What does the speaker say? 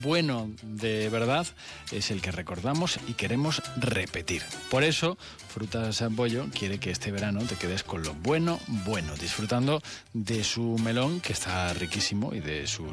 bueno de verdad es el que recordamos y queremos repetir. Por eso, Frutas Bollo quiere que este verano te quedes con lo bueno, disfrutando de su melón, que está riquísimo, y de sus